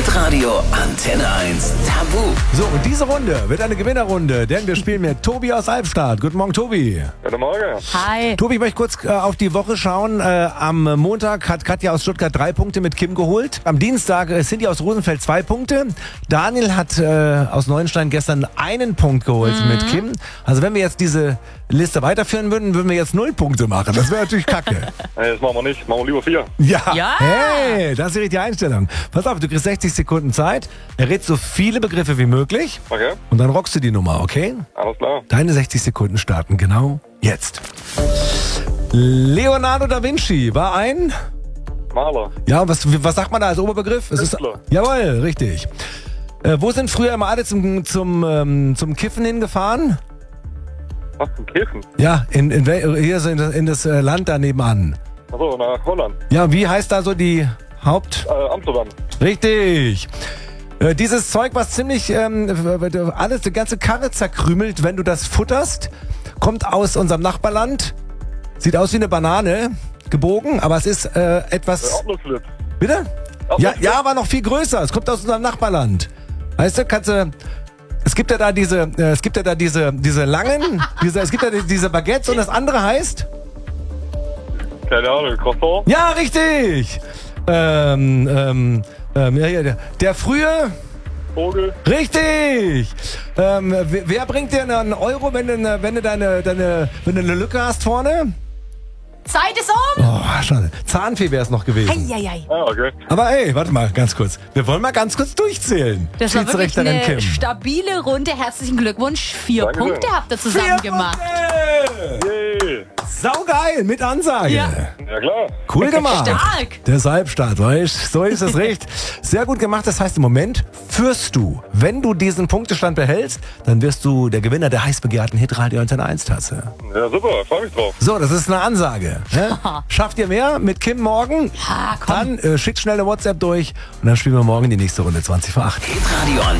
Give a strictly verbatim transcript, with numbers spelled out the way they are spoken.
Hitradio Antenne eins Tabu. So, und diese Runde wird eine Gewinnerrunde, denn wir spielen mit Tobi aus Albstadt. Guten Morgen, Tobi. Guten Morgen. Hi. Tobi, ich möchte kurz äh, auf die Woche schauen. Äh, am Montag hat Katja aus Stuttgart drei Punkte mit Kim geholt. Am Dienstag äh, Cindy aus Rosenfeld zwei Punkte. Daniel hat äh, aus Neuenstein gestern einen Punkt geholt mhm. mit Kim. Also wenn wir jetzt diese Liste weiterführen würden, würden wir jetzt null Punkte machen. Das wäre natürlich kacke. Nee, das machen wir nicht. Machen wir lieber vier. Ja. Ja. Hey, das ist die richtige Einstellung. Pass auf, du kriegst sechzig Sekunden Zeit. Errätst so viele Begriffe wie möglich. Okay. Und dann rockst du die Nummer, okay? Alles klar. Deine sechzig Sekunden starten genau jetzt. Leonardo da Vinci war ein... Maler. Ja, was, was sagt man da als Oberbegriff? Es ist, Künstler. jawohl, richtig. Äh, wo sind früher immer alle zum, zum, ähm, zum Kiffen hingefahren? Was zum Kiffen? Ja, in, in, wel- hier so in, das, in das äh, Land da nebenan. Achso, nach Holland. Ja, wie heißt da so die Haupt... Äh, Amsterdam. Richtig. Äh, dieses Zeug, was ziemlich ähm, alles, die ganze Karre zerkrümelt, wenn du das futterst, kommt aus unserem Nachbarland. Sieht aus wie eine Banane, gebogen, aber es ist äh, Äh, etwas... Erdnussflip. Bitte? Ach, Ja, das- ja, aber noch viel größer. Es kommt aus unserem Nachbarland. Weißt du, kannst du... Es gibt ja da diese, äh, es gibt ja da diese, diese langen, diese, es gibt ja die- diese Baguettes und das andere heißt... Keine Ahnung, Croissant. Ja, richtig! Ähm, ähm, ähm, ja, ja, der, der frühe... Vogel. Richtig! Ähm, wer, wer bringt dir einen Euro, wenn du, eine- wenn du deine, deine, wenn du eine Lücke hast vorne? Zeit ist um. Oh, schade. Zahnfee wäre es noch gewesen. Eieiei. Ah, okay. Aber ey, warte mal, ganz kurz. Wir wollen mal ganz kurz durchzählen. Das war wirklich Schiedsrichterin eine Kim. stabile Runde. Herzlichen Glückwunsch. Vier Dankeschön. Punkte habt ihr zusammen Vier gemacht. Punkte! Yay. Saugeil, mit Ansage. Ja. Ja, klar. Cool gemacht. Stark. Deshalb Start, weißt, so ist es recht. Sehr gut gemacht, das heißt im Moment führst du. Wenn du diesen Punktestand behältst, dann wirst du der Gewinner der heiß begehrten Hitradio Antenne eins Tasse. Ja, super. Freu mich drauf. So, das ist eine Ansage. Ne? Schafft ihr mehr mit Kim morgen? Ja, komm. Dann äh, schickt schnell eine WhatsApp durch und dann spielen wir morgen die nächste Runde zwanzig vor acht. Hitradio Antenne